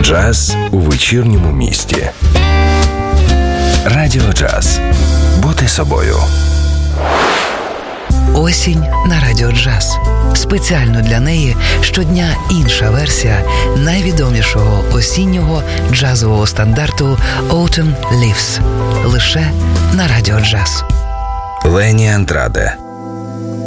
Джаз у вечірньому місті. Радіо Джаз. Бути собою. Осінь на Радіо Джаз. Спеціально для неї щодня інша версія найвідомішого осіннього джазового стандарту «Autumn Leaves». Лише на Радіо Джаз. Лені Андраде.